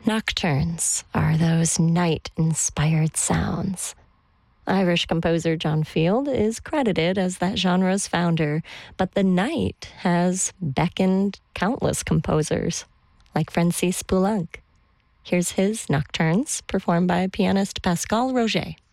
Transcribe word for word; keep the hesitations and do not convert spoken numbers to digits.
Nocturnes are those night-inspired sounds. Irish composer John Field is credited as that genre's founder, but the night has beckoned countless composers, like Francis Poulenc. Here's his Nocturnes, performed by pianist Pascal Roger.